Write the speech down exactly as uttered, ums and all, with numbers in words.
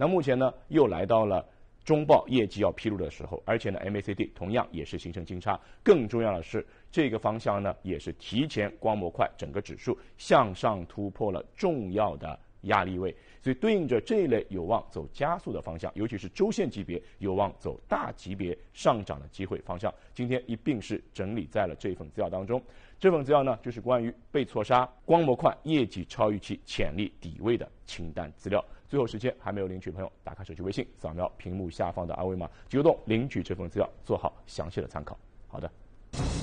那目前呢，又来到了中报业绩要披露的时候，而且呢 ，M A C D 同样也是形成金叉。更重要的是，这个方向呢，也是提前光模块整个指数向上突破了重要的压力位，所以对应着这一类有望走加速的方向，尤其是周线级别有望走大级别上涨的机会方向，今天一并是整理在了这份资料当中。这份资料呢，就是关于被错杀、光模块业绩超预期、潜力底位的清单资料。最后时间还没有领取的朋友，打开手机微信，扫描屏幕下方的二维码，就动领取这份资料，做好详细的参考。好的。